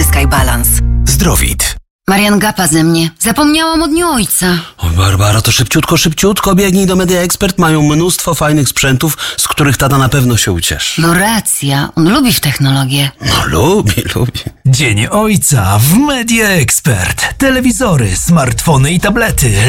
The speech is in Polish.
Sky Balance. Zdrowit. Marian gapa ze mnie. Zapomniałam od dnia ojca. O, Barbara, to szybciutko biegnij do Media Expert. Mają mnóstwo fajnych sprzętów, z których tata na pewno się ucieszy. No racja, on lubi w technologię. No lubi. Dzień Ojca w Media Expert. Telewizory, smartfony i tablety.